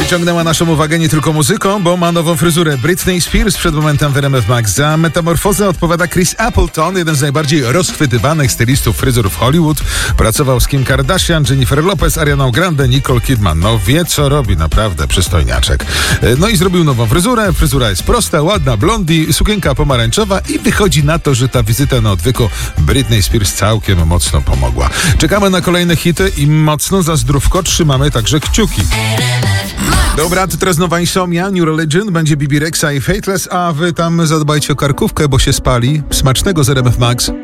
Przyciągnęła naszą uwagę nie tylko muzyką, bo ma nową fryzurę. Britney Spears przed momentem w RMF Max. Za metamorfozę odpowiada Chris Appleton, jeden z najbardziej rozchwytywanych stylistów fryzur w Hollywood. Pracował z Kim Kardashian, Jennifer Lopez, Arianą Grande, Nicole Kidman. No wie co robi, naprawdę przystojniaczek. No i zrobił nową fryzurę. Fryzura jest prosta, ładna, blondi, sukienka pomarańczowa i wychodzi na to, że ta wizyta na odwyku Britney Spears całkiem mocno pomogła. Czekamy na kolejne hity i mocno za zdrówko trzymamy także kciuki. Dobra, to teraz nowa insomnia, New Religion, będzie Bibi Rexa i Faithless, a wy tam zadbajcie o karkówkę, bo się spali. Smacznego z RMF Max.